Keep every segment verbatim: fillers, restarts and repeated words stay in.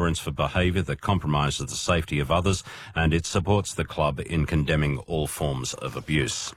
tolerance for behaviour that compromises the safety of others, and it supports the club in condemning all forms of abuse.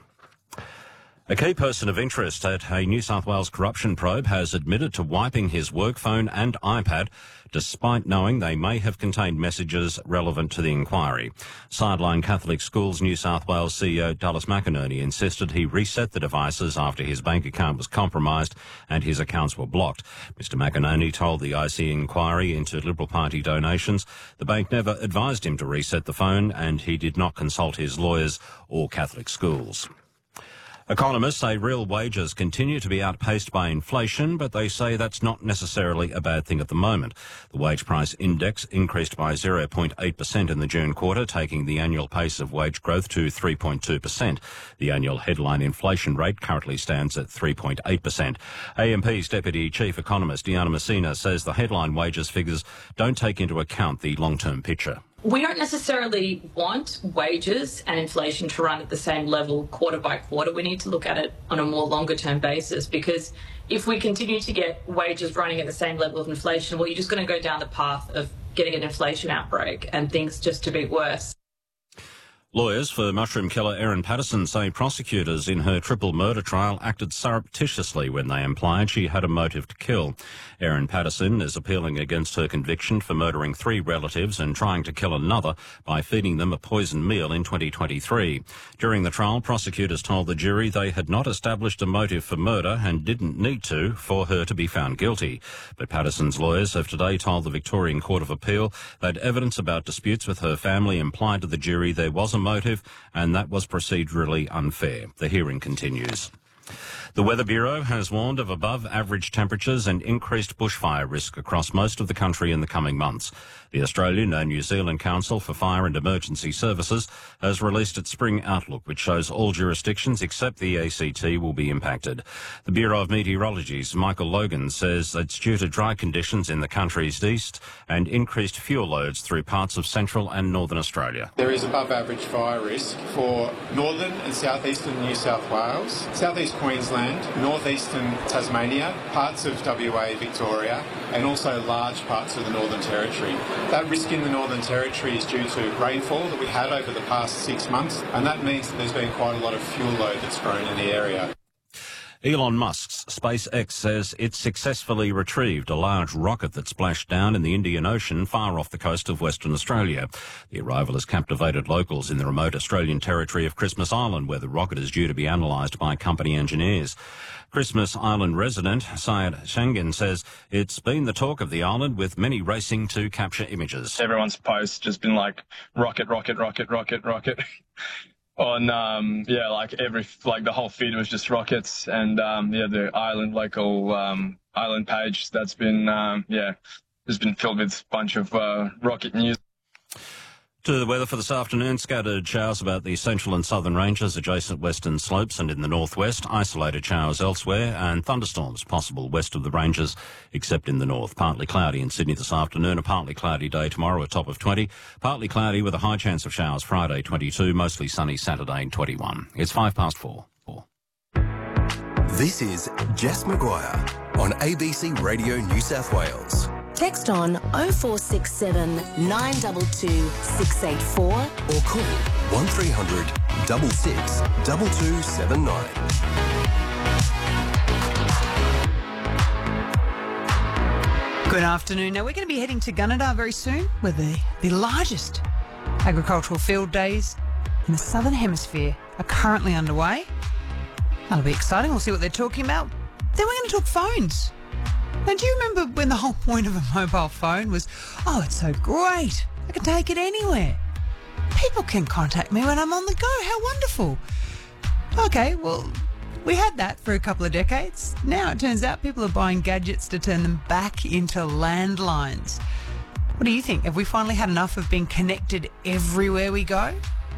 A key person of interest at a New South Wales corruption probe has admitted to wiping his work phone and iPad, despite knowing they may have contained messages relevant to the inquiry. Sideline Catholic Schools New South Wales C E O Dallas McInerney insisted he reset the devices after his bank account was compromised and his accounts were blocked. Mister McInerney told the I C inquiry into Liberal Party donations the bank never advised him to reset the phone and he did not consult his lawyers or Catholic schools. Economists say real wages continue to be outpaced by inflation, but they say that's not necessarily a bad thing at the moment. The wage price index increased by zero point eight percent in the June quarter, taking the annual pace of wage growth to three point two percent. The annual headline inflation rate currently stands at three point eight percent. A M P's Deputy Chief Economist Diana Messina says the headline wages figures don't take into account the long-term picture. We don't necessarily want wages and inflation to run at the same level quarter by quarter. We need to look at it on a more longer term basis, because if we continue to get wages running at the same level of inflation, well, you're just going to go down the path of getting an inflation outbreak and things just to be worse. Lawyers for mushroom killer Erin Patterson say prosecutors in her triple murder trial acted surreptitiously when they implied she had a motive to kill. Erin Patterson is appealing against her conviction for murdering three relatives and trying to kill another by feeding them a poisoned meal in twenty twenty-three. During the trial, prosecutors told the jury they had not established a motive for murder and didn't need to for her to be found guilty. But Patterson's lawyers have today told the Victorian Court of Appeal that evidence about disputes with her family implied to the jury there was a motive, and that was procedurally unfair. The hearing continues. The Weather Bureau has warned of above-average temperatures and increased bushfire risk across most of the country in the coming months. The Australian and New Zealand Council for Fire and Emergency Services has released its spring outlook, which shows all jurisdictions except the A C T will be impacted. The Bureau of Meteorology's Michael Logan says it's due to dry conditions in the country's east and increased fuel loads through parts of central and northern Australia. There is above-average fire risk for northern and southeastern New South Wales, southeast Queensland, northeastern Tasmania, parts of W A, Victoria, and also large parts of the Northern Territory. That risk in the Northern Territory is due to rainfall that we had over the past six months, and that means that there's been quite a lot of fuel load that's grown in the area. Elon Musk's SpaceX says it successfully retrieved a large rocket that splashed down in the Indian Ocean far off the coast of Western Australia. The arrival has captivated locals in the remote Australian territory of Christmas Island, where the rocket is due to be analysed by company engineers. Christmas Island resident Syed Shangin says it's been the talk of the island, with many racing to capture images. Everyone's posts just been like rocket, rocket, rocket, rocket, rocket. On, um, yeah, like every, like the whole feed was just rockets, and, um, yeah, the island, local, um, island page that's been, um, yeah, has been filled with a bunch of, uh, rocket news. To the weather for this afternoon, scattered showers about the central and southern ranges, adjacent western slopes and in the northwest, isolated showers elsewhere, and thunderstorms possible west of the ranges, except in the north. Partly cloudy in Sydney this afternoon, a partly cloudy day tomorrow, a top of twenty. Partly cloudy with a high chance of showers Friday, twenty-two, mostly sunny Saturday, twenty-one. It's five past four. four. This is Jess McGuire on A B C Radio New South Wales. Text on oh four six seven, nine two two, six eight four or call one three hundred, six six, two two seven nine. Good afternoon. Now, we're going to be heading to Gunnedah very soon, where the, the largest agricultural field days in the Southern Hemisphere are currently underway. That'll be exciting. We'll see what they're talking about. Then we're going to talk phones. Now, do you remember when the whole point of a mobile phone was, oh, it's so great, I can take it anywhere. People can contact me when I'm on the go. How wonderful. Okay, well, we had that for a couple of decades. Now it turns out people are buying gadgets to turn them back into landlines. What do you think? Have we finally had enough of being connected everywhere we go?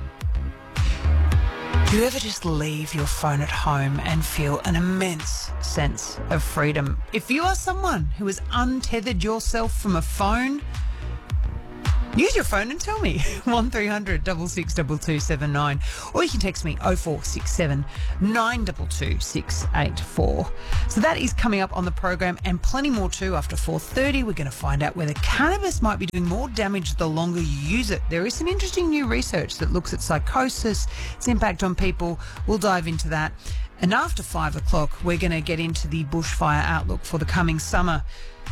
Do you ever just leave your phone at home and feel an immense sense of freedom? If you are someone who has untethered yourself from a phone, Use your phone and tell me. one three hundred six six two two seven nine. Or you can text me oh four six seven nine two two six eight four. So that is coming up on the program, and plenty more too. After four thirty, we're going to find out whether cannabis might be doing more damage the longer you use it. There is some interesting new research that looks at psychosis, its impact on people. We'll dive into that. And after five o'clock, we're going to get into the bushfire outlook for the coming summer.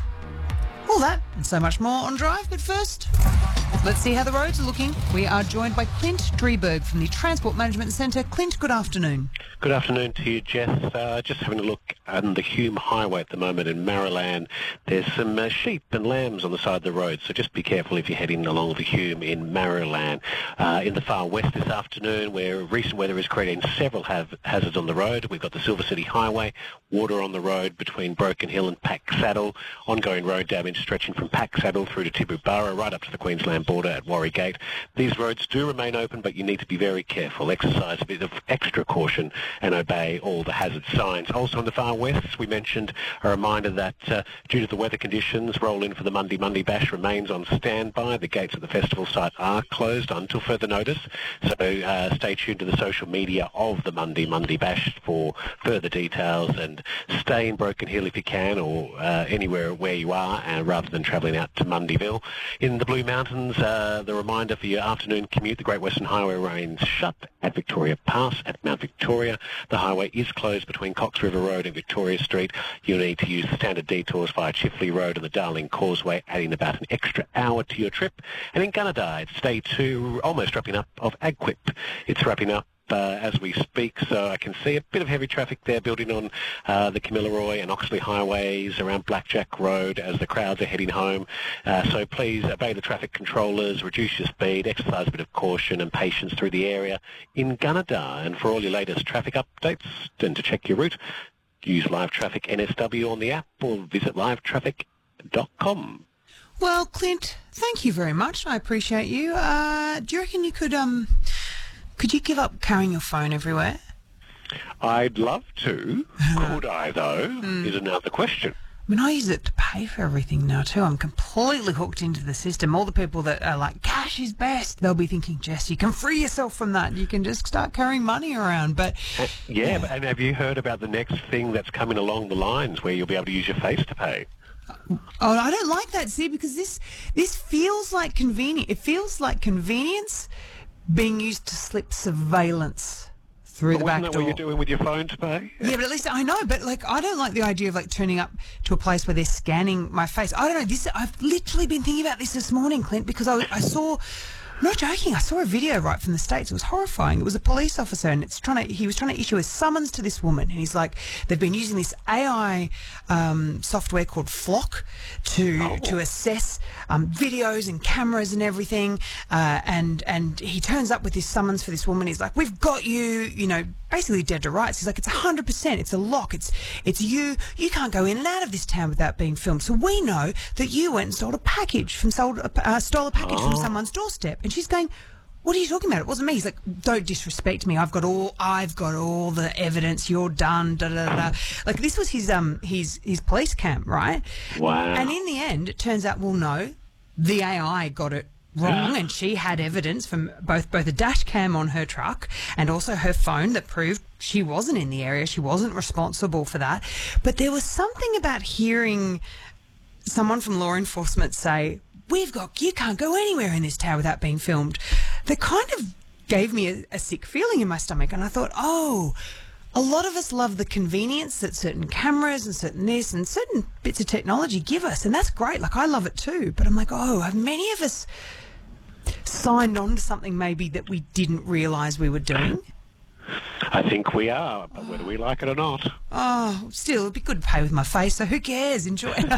All that and so much more on Drive. But first, let's see how the roads are looking. We are joined by Clint Drieberg from the Transport Management Centre. Clint, good afternoon. Good afternoon to you, Jess. Uh, just having a look on the Hume Highway at the moment in Mariland. There's some uh, sheep and lambs on the side of the road, so just be careful if you're heading along the Hume in Mariland. Uh, in the far west this afternoon, where recent weather is creating several ha- hazards on the road, we've got the Silver City Highway, water on the road between Broken Hill and Pack Saddle, ongoing road damage stretching from Pack Saddle through to Tibooburra, right up to the Queensland border at Warry Gate. These roads do remain open, but you need to be very careful. Exercise a bit of extra caution and obey all the hazard signs. Also in the far west, we mentioned a reminder that uh, due to the weather conditions, Roll In for the Monday Monday Bash remains on standby. The gates at the festival site are closed until further notice, so uh, stay tuned to the social media of the Monday Monday Bash for further details, and stay in Broken Hill if you can, or uh, anywhere where you are, uh, rather than travelling out to Mundyville. In the Blue Mountains, uh, the reminder for your afternoon commute, the Great Western Highway remains shut at Victoria Pass at Mount Victoria. The highway is closed between Cox River Road and Victoria Street. You'll need to use the standard detours via Chifley Road and the Darling Causeway, adding about an extra hour to your trip. And in Gunnedah, it's day two, almost wrapping up, of AgQuip. It's wrapping up Uh, as we speak, so I can see a bit of heavy traffic there building on uh, the Kamilaroi and Oxley highways around Blackjack Road as the crowds are heading home. Uh, so please obey the traffic controllers, reduce your speed, exercise a bit of caution and patience through the area in Gunnedah. And for all your latest traffic updates and to check your route, use Live Traffic N S W on the app or visit live traffic dot com. Well, Clint, thank you very much. I appreciate you. Uh, do you reckon you could... um? Could you give up carrying your phone everywhere? I'd love to. Could I, though, mm. is another question. I mean, I use it to pay for everything now, too. I'm completely hooked into the system. All the people that are like, cash is best, they'll be thinking, Jess, you can free yourself from that. You can just start carrying money around. But uh, yeah, yeah. But, and have you heard about the next thing that's coming along the lines where you'll be able to use your face to pay? Oh, I don't like that, see, because this this feels like convenient. It feels like convenience being used to slip surveillance through but the back door. Isn't that what you're doing with your phone to pay? Yeah, but at least I know. But like, I don't like the idea of like turning up to a place where they're scanning my face. I don't know. This I've literally been thinking about this this morning, Clint, because I, I saw. I'm not joking. I saw a video right from the States. It was horrifying. It was a police officer, and it's trying to. He was trying to issue a summons to this woman, and he's like, they've been using this A I um, software called Flock to oh. to assess um, videos and cameras and everything. Uh, and and he turns up with this summons for this woman. He's like, "We've got you." You know, basically dead to rights. He's like, "It's a hundred percent. It's a lock. It's it's you. You can't go in and out of this town without being filmed. So we know that you went and sold a package from sold a, uh, stole a package oh. from someone's doorstep." And she's going, "What are you talking about? It wasn't me." He's like, "Don't disrespect me. I've got all, I've got all the evidence. You're done." Da da da. Like this was his um his his police cam, right? Wow. And in the end, it turns out, well, no, the A I got it wrong, and she had evidence from both both a dash cam on her truck and also her phone that proved she wasn't in the area. She wasn't responsible for that. But there was something about hearing someone from law enforcement say, "We've got, you can't go anywhere in this town without being filmed," that kind of gave me a, a sick feeling in my stomach. And I thought, oh, a lot of us love the convenience that certain cameras and certain this and certain bits of technology give us. And that's great. Like, I love it too. But I'm like, oh, have many of us signed on to something maybe that we didn't realise we were doing? I think we are, but whether we like it or not. Oh, still, it'd be good to pay with my face, so who cares? Enjoy it.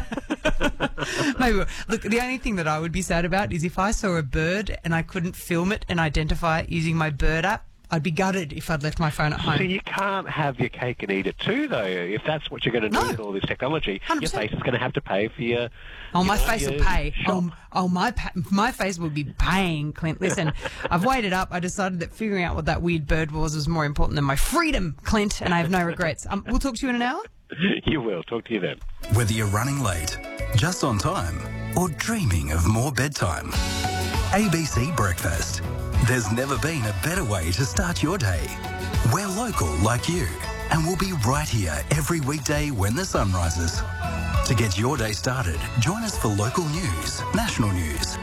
Maybe. Look, the only thing that I would be sad about is if I saw a bird and I couldn't film it and identify it using my bird app, I'd be gutted if I'd left my phone at home. So you can't have your cake and eat it too, though. If that's what you're going to do no. with all this technology, one hundred percent. your face is going to have to pay for your... Oh, you my know, face will pay. Shop. Oh, oh my pa- my face will be paying, Clint. Listen, I've waited up. I decided that figuring out what that weird bird was was more important than my freedom, Clint, and I have no regrets. Um, we'll talk to you in an hour. You will. Talk to you then. Whether you're running late, just on time, or dreaming of more bedtime, A B C Breakfast. There's never been a better way to start your day. We're local like you, and we'll be right here every weekday when the sun rises. To get your day started, join us for local news, national news,